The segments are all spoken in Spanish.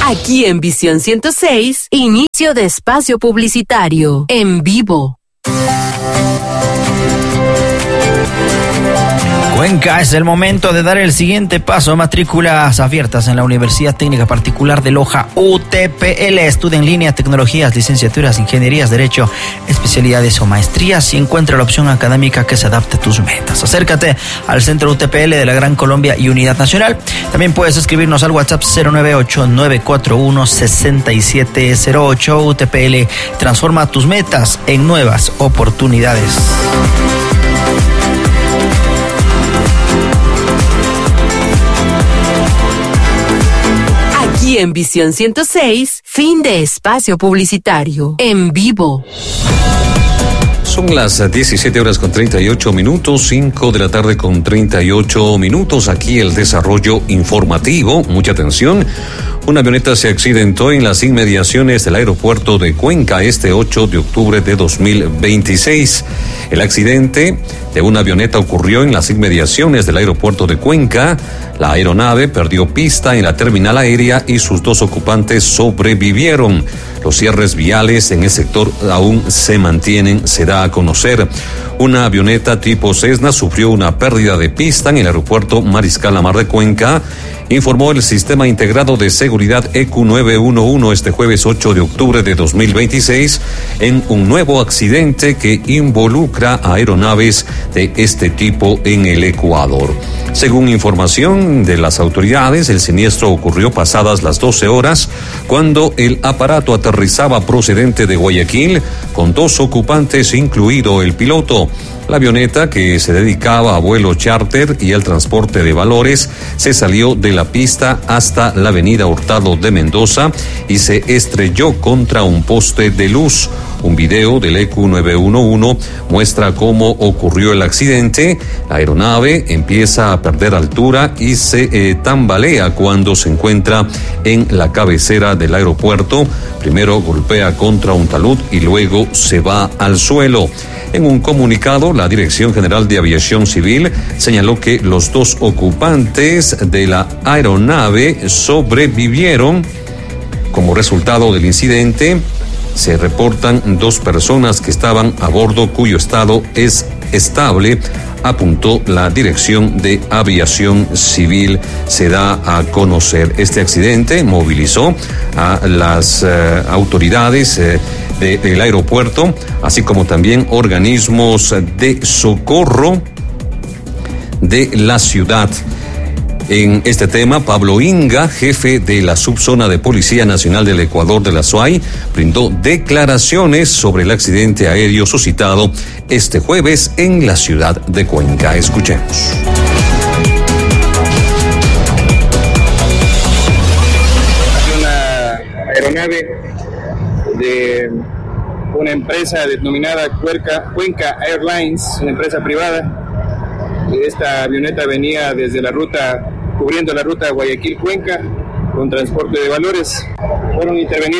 Aquí en Visión 106, inicio de espacio publicitario, en vivo. Cuenca, es el momento de dar el siguiente paso. Matrículas abiertas en la Universidad Técnica Particular de Loja, UTPL. Estudia en línea tecnologías, licenciaturas, ingenierías, derecho, especialidades o maestrías y encuentra la opción académica que se adapte a tus metas. Acércate al Centro UTPL de la Gran Colombia y Unidad Nacional. También puedes escribirnos al WhatsApp 098-941-6708. UTPL transforma tus metas en nuevas oportunidades. Aquí en Visión 106, fin de espacio publicitario, en vivo. Son las 17:38, 5 de la tarde con 38 minutos. Aquí el desarrollo informativo. Mucha atención. Una avioneta se accidentó en las inmediaciones del aeropuerto de Cuenca este 8 de octubre de 2026. El accidente de una avioneta ocurrió en las inmediaciones del aeropuerto de Cuenca. La aeronave perdió pista en la terminal aérea y sus dos ocupantes sobrevivieron. Los cierres viales en el sector aún se mantienen, se da a conocer. Una avioneta tipo Cessna sufrió una pérdida de pista en el aeropuerto Mariscal Lamar de Cuenca, informó el Sistema Integrado de Seguridad EQ911 este jueves 8 de octubre de 2026 en un nuevo accidente que involucra a aeronaves de este tipo en el Ecuador. Según información de las autoridades, el siniestro ocurrió pasadas las 12 horas cuando el aparato aterrizaba procedente de Guayaquil con dos ocupantes, incluido el piloto. La avioneta, que se dedicaba a vuelo charter y al transporte de valores, se salió de la pista hasta la avenida Hurtado de Mendoza y se estrelló contra un poste de luz. Un video del EQ911 muestra cómo ocurrió el accidente. La aeronave empieza a perder altura y se tambalea cuando se encuentra en la cabecera del aeropuerto. Primero golpea contra un talud y luego se va al suelo. En un comunicado, la Dirección General de Aviación Civil señaló que los dos ocupantes de la aeronave sobrevivieron. Como resultado del incidente, se reportan dos personas que estaban a bordo cuyo estado es estable, apuntó la Dirección de Aviación Civil. Se da a conocer. Este accidente movilizó a las autoridades del aeropuerto, así como también organismos de socorro de la ciudad. En este tema, Pablo Inga, jefe de la Subzona de Policía Nacional del Ecuador de la SUAY, brindó declaraciones sobre el accidente aéreo suscitado este jueves en la ciudad de Cuenca. Escuchemos. Una aeronave de una empresa denominada Cuenca Airlines, una empresa privada. Esta avioneta venía desde la ruta, cubriendo la ruta Guayaquil-Cuenca, con transporte de valores. Fueron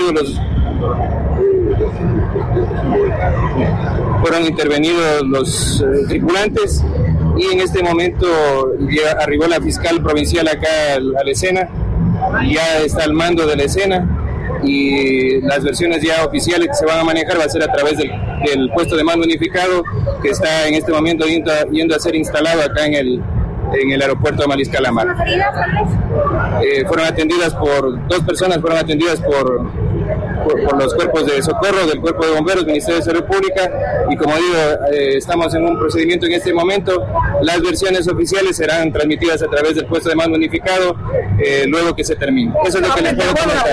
intervenidos los tripulantes y en este momento ya arribó la fiscal provincial acá a la escena, ya está al mando de la escena. Y las versiones ya oficiales que se van a manejar va a ser a través del puesto de mando unificado que está en este momento yendo a ser instalado acá en el aeropuerto de Mariscal Lamar. Fueron atendidas por dos personas, fueron atendidas por los cuerpos de socorro del Cuerpo de Bomberos, Ministerio de Salud Pública, y como digo, estamos en un procedimiento en este momento. Las versiones oficiales serán transmitidas a través del puesto de mando unificado luego que se termine. Eso es lo que les puedo comentar.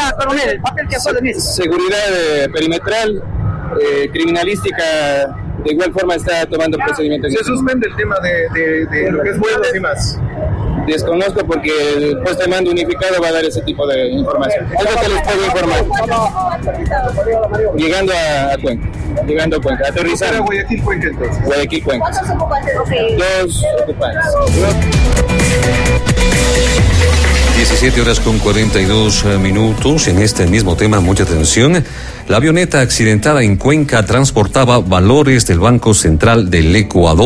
Seguridad perimetral, criminalística, de igual forma está tomando procedimientos. ¿Se suspende el tema de lo que es vuelos y más? Desconozco porque el puesto de mando unificado va a dar ese tipo de información. Es lo que les puedo informar. Llegando a Cuenca, aterrizando. Guayaquil-Cuenca entonces. Guayaquil-Cuenca. Dos ocupantes. 17:42. En este mismo tema, mucha atención. La avioneta accidentada en Cuenca transportaba valores del Banco Central del Ecuador.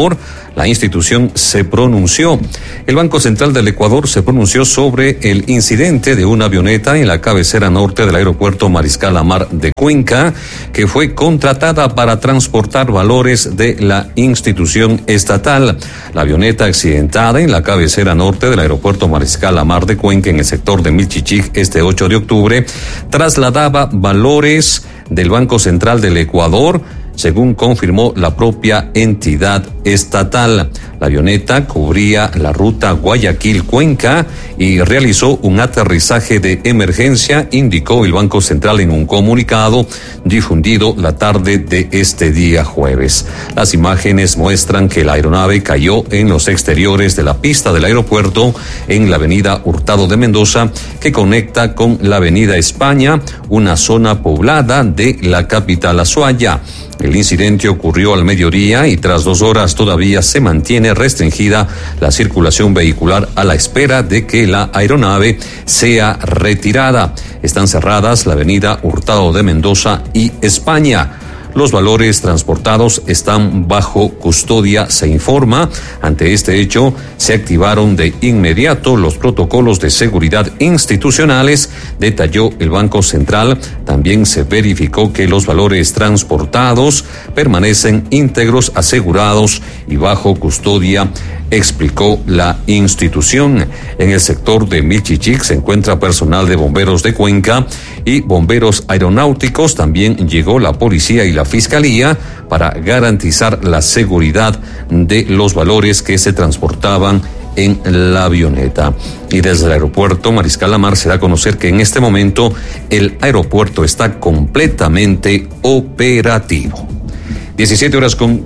la institución se pronunció. El Banco Central del Ecuador se pronunció sobre el incidente de una avioneta en la cabecera norte del aeropuerto Mariscal Amar de Cuenca, que fue contratada para transportar valores de la institución estatal. La avioneta accidentada en la cabecera norte del aeropuerto Mariscal Amar de Cuenca, en el sector de Milchichig, este 8 de octubre, trasladaba valores del Banco Central del Ecuador, según confirmó la propia entidad estatal. La avioneta cubría la ruta Guayaquil-Cuenca y realizó un aterrizaje de emergencia, indicó el Banco Central en un comunicado difundido la tarde de este día jueves. Las imágenes muestran que la aeronave cayó en los exteriores de la pista del aeropuerto en la avenida Hurtado de Mendoza, que conecta con la avenida España, una zona poblada de la capital Azuaya. El incidente ocurrió al mediodía y tras 2 horas todavía se mantiene restringida la circulación vehicular a la espera de que la aeronave sea retirada. Están cerradas la avenida Hurtado de Mendoza y España. Los valores transportados están bajo custodia, se informa. Ante este hecho, se activaron de inmediato los protocolos de seguridad institucionales, detalló el Banco Central. También se verificó que los valores transportados permanecen íntegros, asegurados y bajo custodia, explicó la institución. En el sector de Milchichig se encuentra personal de bomberos de Cuenca y bomberos aeronáuticos. También llegó la policía y la fiscalía para garantizar la seguridad de los valores que se transportaban en la avioneta. Y desde el aeropuerto Mariscal Amar se da a conocer que en este momento el aeropuerto está completamente operativo. 17 horas con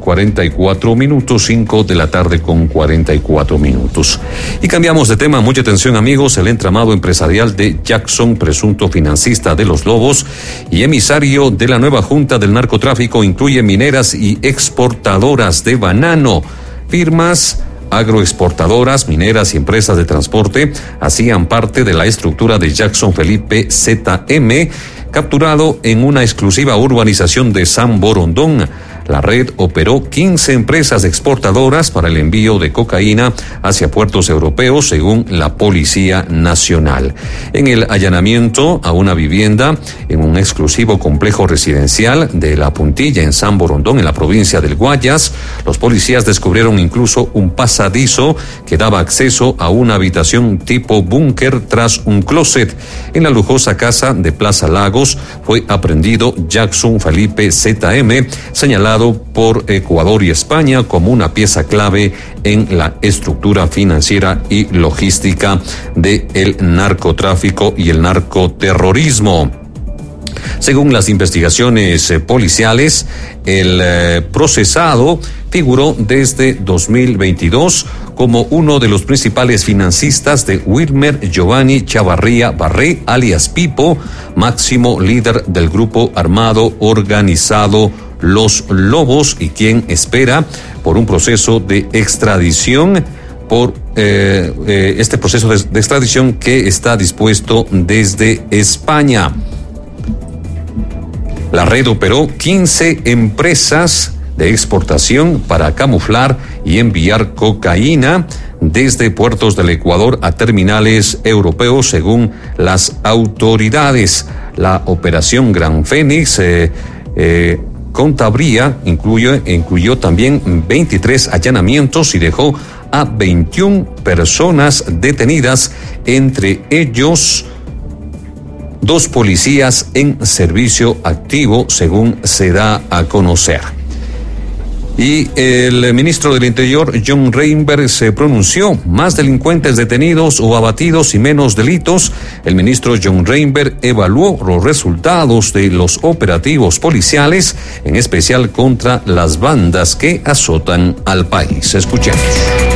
44 minutos, 5 de la tarde con 44 minutos. Y cambiamos de tema, mucha atención amigos, el entramado empresarial de Jackson, presunto financista de los Lobos y emisario de la nueva Junta del Narcotráfico, incluye mineras y exportadoras de banano. Firmas agroexportadoras, mineras y empresas de transporte hacían parte de la estructura de Jackson Felipe ZM, capturado en una exclusiva urbanización de San Borondón. La red operó 15 empresas exportadoras para el envío de cocaína hacia puertos europeos, según la Policía Nacional. En el allanamiento a una vivienda en un exclusivo complejo residencial de La Puntilla, en San Borondón, en la provincia del Guayas, los policías descubrieron incluso un pasadizo que daba acceso a una habitación tipo búnker tras un closet. En la lujosa casa de Plaza Lagos fue aprehendido Jackson Felipe ZM, señalado por Ecuador y España como una pieza clave en la estructura financiera y logística del narcotráfico y el narcoterrorismo. Según las investigaciones policiales, el procesado figuró desde 2022 como uno de los principales financistas de Wilmer Giovanni Chavarría Barré, alias Pipo, máximo líder del grupo armado organizado Los Lobos, y quien espera por un proceso de extradición, por este proceso de extradición que está dispuesto desde España. La red operó 15 empresas de exportación para camuflar y enviar cocaína desde puertos del Ecuador a terminales europeos, según las autoridades. La operación Gran Fénix Contabría incluyó también 23 allanamientos y dejó a 21 personas detenidas, entre ellos 2 policías en servicio activo, según se da a conocer. Y el ministro del Interior, John Reinberg, se pronunció: más delincuentes detenidos o abatidos y menos delitos. El ministro John Reinberg evaluó los resultados de los operativos policiales, en especial contra las bandas que azotan al país. Escuchemos.